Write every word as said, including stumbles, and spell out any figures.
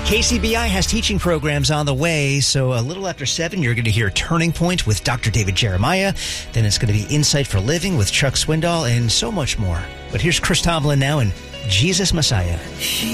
K C B I has teaching programs on the way, so a little after seven, you're going to hear Turning Point with Doctor David Jeremiah. Then it's going to be Insight for Living with Chuck Swindoll and so much more. But here's Chris Tomlin now and Jesus Messiah.